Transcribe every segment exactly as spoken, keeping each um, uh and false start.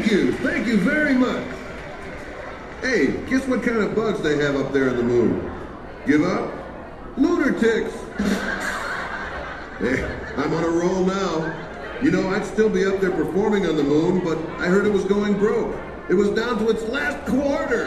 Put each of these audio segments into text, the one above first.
Thank you. Thank you very much. Hey, guess what kind of bugs they have up there on the moon? Give up? Lunar ticks. Hey, I'm on a roll now. You know, I'd still be up there performing on the moon, but I heard it was going broke. It was down to its last quarter.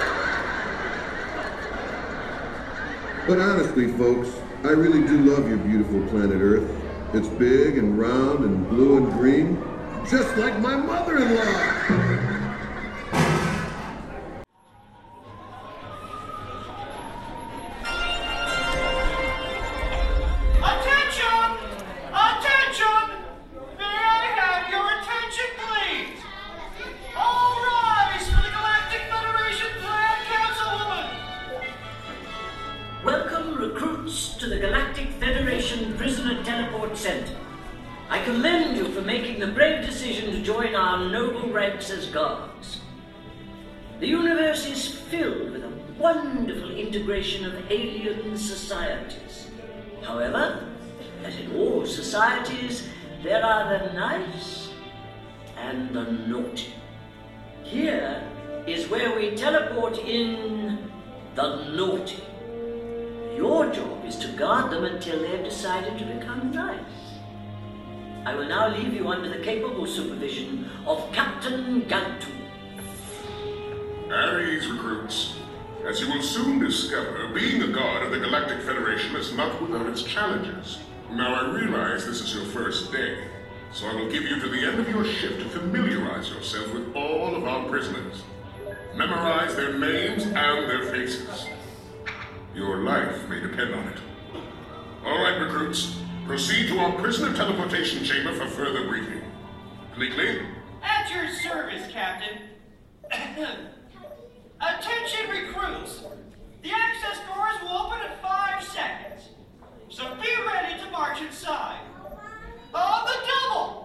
But honestly, folks, I really do love your beautiful planet Earth. It's big and round and blue and green, just like my mother-in-law. To the Galactic Federation Prisoner Teleport Center. I commend you for making the brave decision to join our noble ranks as guards. The universe is filled with a wonderful integration of alien societies. However, as in all societies, there are the nice and the naughty. Here is where we teleport in the naughty. Your job is to guard them until they've decided to become nice. I will now leave you under the capable supervision of Captain Gantu. At ease, recruits. As you will soon discover, being a guard of the Galactic Federation is not without its challenges. Now, I realize this is your first day, so I will give you to the end of your shift to familiarize yourself with all of our prisoners. Memorize their names and their faces. Your life may depend on it. All right, recruits. Proceed to our prisoner teleportation chamber for further briefing. Pleakley? At your service, Captain. Attention, recruits. The access doors will open in five seconds. So be ready to march inside. On the double!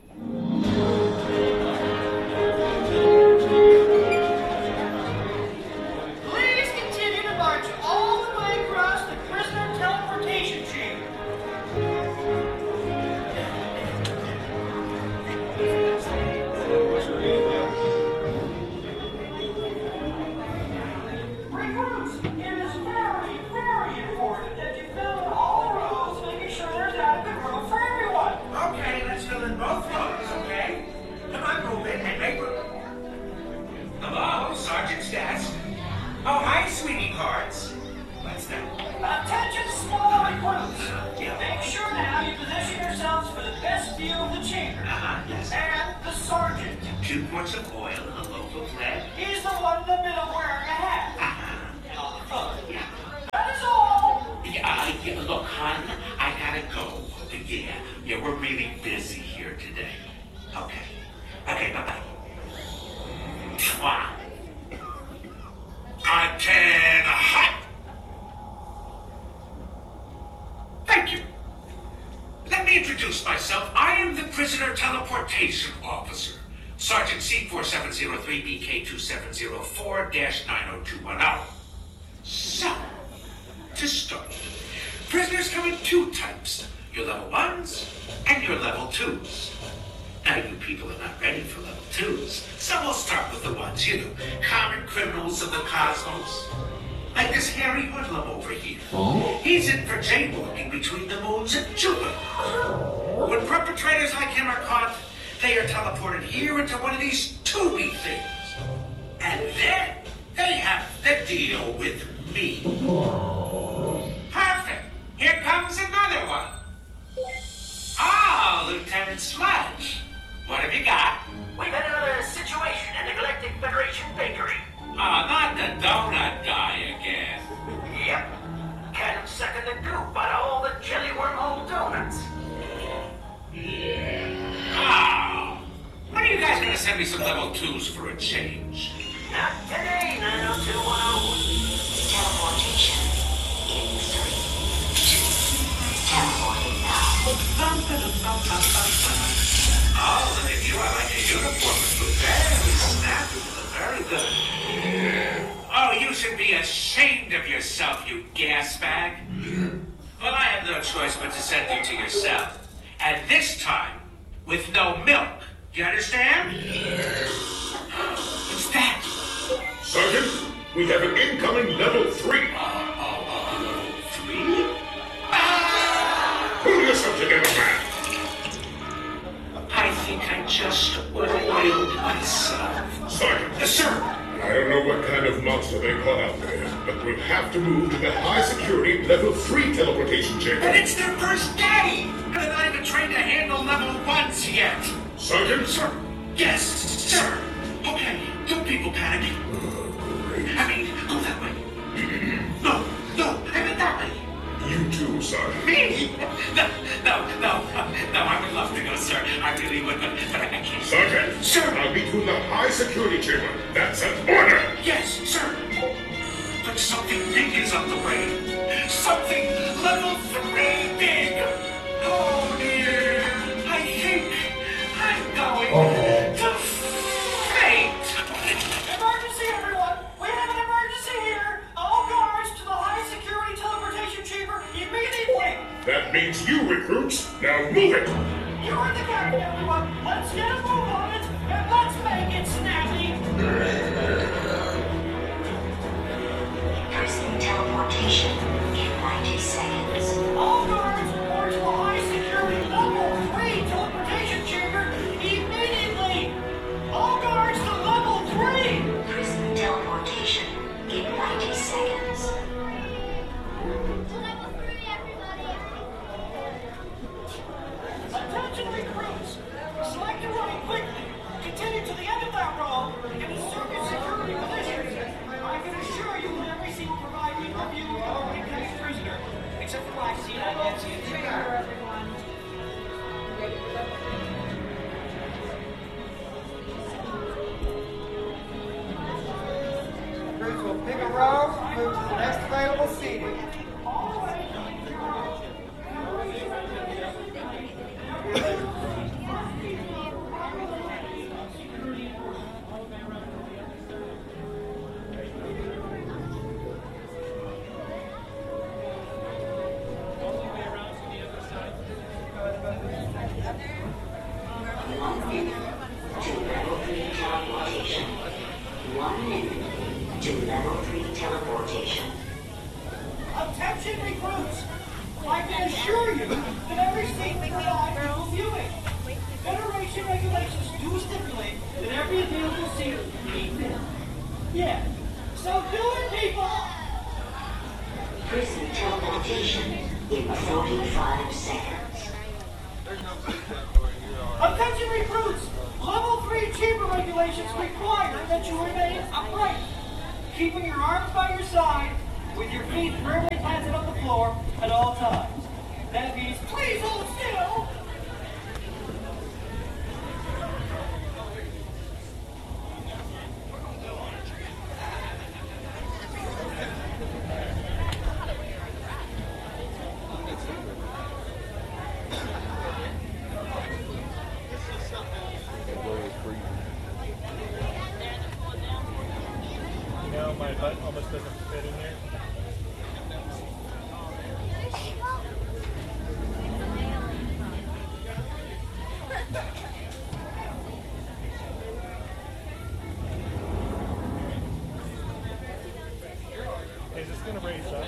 Oh, hi, sweetie hearts. What's that? Attention, small recruits. Make sure now you position yourselves for the best view of the chamber. Uh-huh, yes. And the sergeant. Two quarts of oil, a loaf of lead. He's the one in the middle wearing a hat. Uh-huh. Uh, Yeah. that is all. Yeah, uh, yeah, look, hon, I gotta go. Yeah, yeah, we're really busy here today. Okay. Okay, bye-bye. Mwah. Antenna hot! Thank you. Let me introduce myself. I am the Prisoner Teleportation Officer, Sergeant C four seven zero three B K two seven zero four nine oh two one oh. So, to start, prisoners come in two types, your level ones and your level twos. Now, you people are not ready for level twos, so we'll start with the ones, you know, common criminals of the cosmos. Like this hairy hoodlum over here. Oh? He's in for jaywalking between the moons of Jupiter. When perpetrators like him are caught, they are teleported here into one of these tubey things. And then they have to deal with me. Perfect. Here comes another one. Ah, Lieutenant Sludge. What have you got? We've had another situation at the Galactic Federation Bakery. Ah, not the donut guy again. Yep. Can't suck the goop out of all the jelly wormhole donuts. Oh. When are you guys gonna send me some level twos for a change? Not today, nine oh two one oh. Teleportation in three, two, teleporting now. Oh, look at you. I like your uniform. It's very snappy. Very good. Oh, you should be ashamed of yourself, you gas bag. Well, I have no choice but to send you to yourself. And this time, with no milk. Do you understand? What's that? Sergeant, we have an incoming level three. Uh, uh, uh, level three? Ah! Pull yourself together, man. I think I just oiled myself. Sergeant. Yes, sir. I don't know what kind of monster they caught out there, but we'll have to move to the high security level three teleportation chamber. And it's their first day! And they're not even trained to handle level ones yet. Sergeant? Sir. Yes, sir. Okay, don't people panic. Oh, great. I mean, go that way. No, no, I meant that way. You too, Sergeant. Me? No, no, no, no, I would love to go, sir. I really would, but, but I can't. Sergeant? Sir. I'll meet you in the high security chamber. That's an order. Yes, sir. But something big is on the way. Something level three big. Oh, dear. I think I'm going to faint. Emergency, everyone! We have an emergency here! All guards to the high security teleportation chamber immediately! That means you, recruits. Now move it. You're the captain, everyone! Let's get a move on it, and let's make it snappy! Prison teleportation in ninety seconds. All guards report to the high security level three teleportation chamber immediately! All guards to level three! Prison teleportation in ninety seconds. Attention recruits! Select your running quickly. Continue to the end of that row and insert your security positions. I can assure you that every seat will provide me a view of our incoming prisoner. Except for my seat, I can't see a thing. Recruits will pick a row, move to the next available seating. One minute to level three teleportation. One minute to level three teleportation. Attention recruits! I can assure you that every seat will provide equal viewing. Federation regulations do stipulate that every available seat be filled. Yeah. So do it, people! Prison teleportation in forty-five seconds. Attention recruits! Level three chamber regulations require that you remain upright, keeping your arms by your side, with your feet firmly planted on the floor at all times. That means, please hold still! No, my butt almost doesn't fit in here. Is this gonna raise up?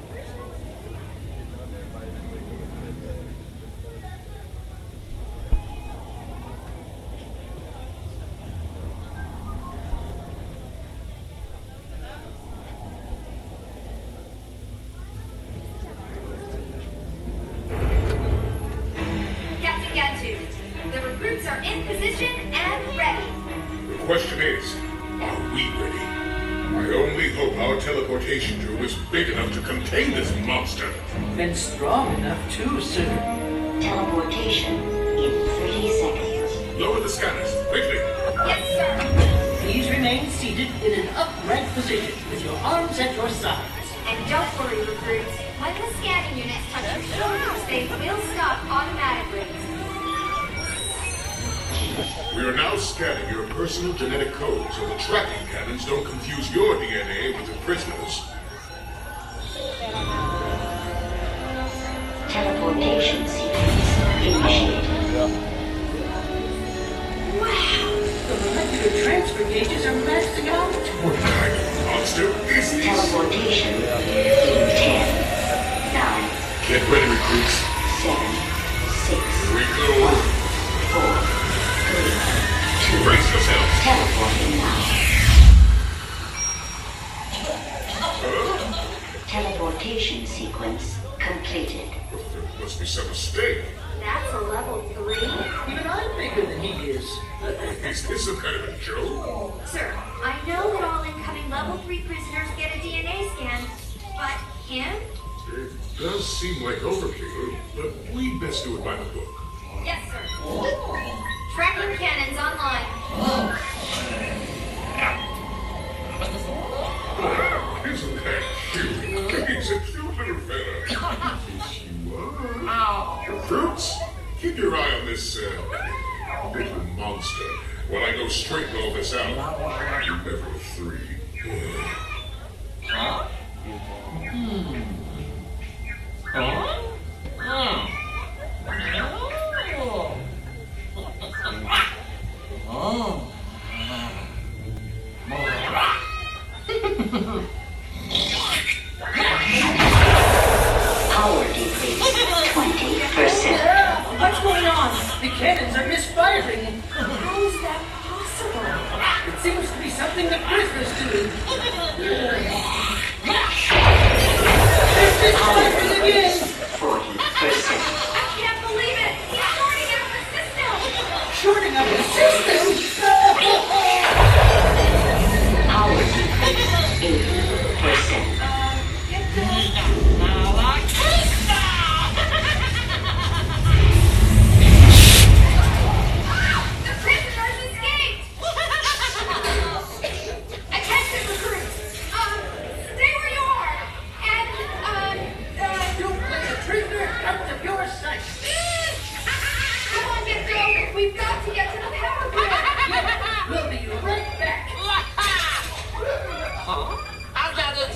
Captain Gattu, the recruits are in position and ready. The question is, are we ready? I only hope our teleportation tube is big enough to contain this monster. And strong enough too, sir. Teleportation in thirty seconds. Lower the scanners, quickly. Yes, sir. Please remain seated in an upright position with your arms at your sides. And don't worry, recruits. When the scanning units touch your shoulders, they will stop automatically. We are now scanning your personal genetic code so the tracking cannons don't confuse your D N A with the prisoners. Teleportation sequence initiated. cages are maxing out. What kind of monster is this? Teleportation in ten, nine, Get ready, recruits. seven, six, Here we go. one, four, three, two. Brace yourselves. Teleporting now. Teleportation sequence completed. There must be some mistake. That's a level three. Even I'm bigger than he is. Is this some kind of a joke? Sir, I know that all incoming level three prisoners get a D N A scan, but him? It does seem like overkill, but we'd best do it by the book. Yes, sir. Tracking cannons online. Oh, isn't that cute? He's a cute little fella. Yes, you are. Recruits, keep your eye on this uh, little monster while I go straighten all this out. Level three. Huh? Hmm. Huh? Oh. Oh. Power decrease twenty percent. What's going on? The cannons are misfiring. How is that possible? It seems to be something the prisoners do. They're misfiring again. forty percent. I can't believe it! He's shorting out the system! Shorting up the system. Power decrease eighty percent. The prisoners escaped! Attention recruits! Um, stay where you are! And, uh, uh... Don't let the prisoner out of your sight. Come on, get going! We've got to get to the power grid! We'll be right back. Huh? I got it.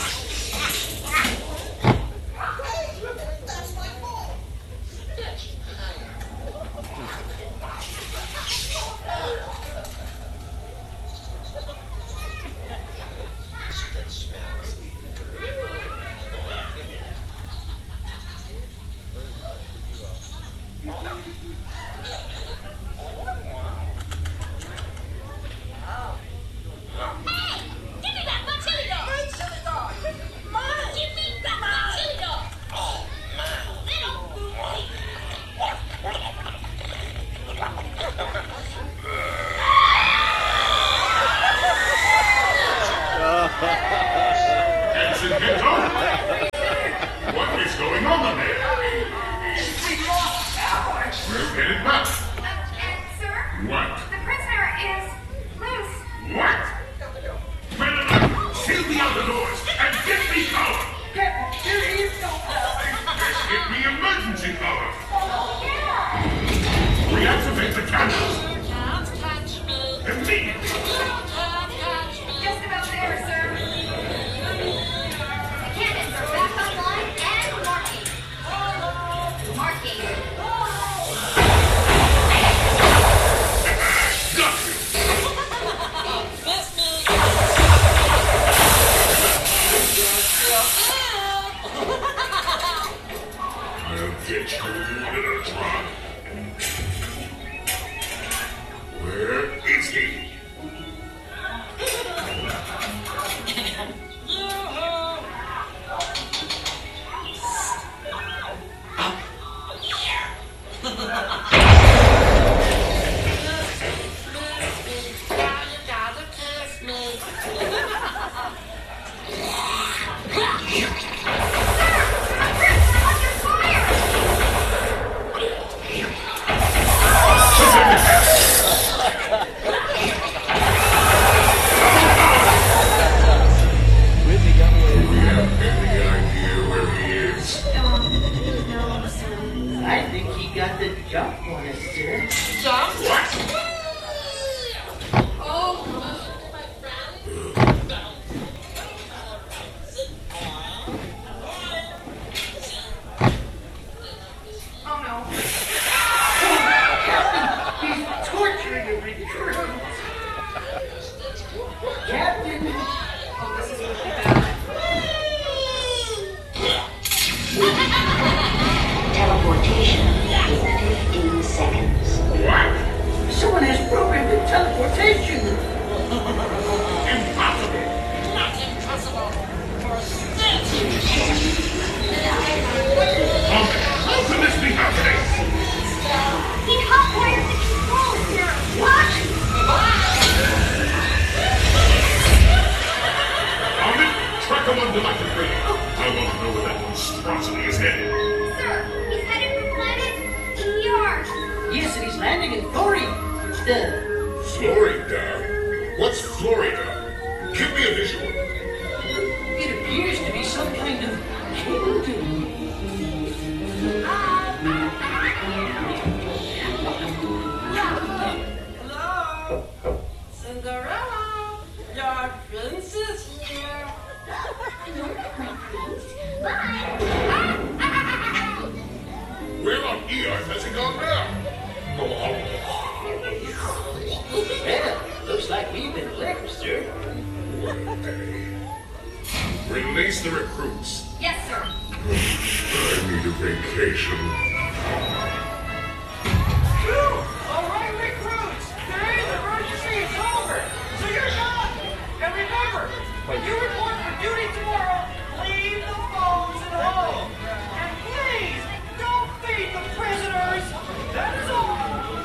Ensign Hinton? What is going on there? We're headed back. And, sir? What? The prisoner is loose. What? Well, seal the outer doors and get me power. Captain, there is no power. Just get me emergency power. Yeah! Reactivate the cannons. Can't catch me. Immediately. Can't catch me. Just about there, sir. Cannons are back online and marking. Marking. Got you. Miss me. I'll get you in a drop. Where is he? You gotta kiss me. Do we have any idea where he is? No, sir. I think he got the jump on us, sir. Jump. What? Oh, my friend. Oh, no. He's torturing the recruits. University's landing in Florida. Florida? What's Florida? Give me a visual. It appears to be some kind of kingdom. Hello? Cinderella, your prince is here. You're not my prince. Bye. Where on earth has he gone now? Well, looks like we've been left, sir. Release the recruits. Yes, sir. I need a vacation. All right, recruits. Today's emergency is over. So you're done. And remember, when you